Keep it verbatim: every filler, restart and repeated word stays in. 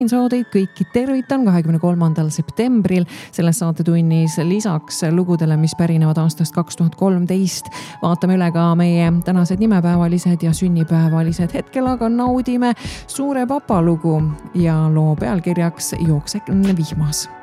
Saadeid kõiki tervitan kahekümne kolmandal septembril selles saatetunnis lisaks lugudele, mis pärinevad aastast kaks tuhat kolmteist. Vaatame üle ka meie tänased nimepäevalised ja sünnipäevalised. Hetkel aga naudime Suure papa lugu ja loo pealkirjaks Jooksek vihmas.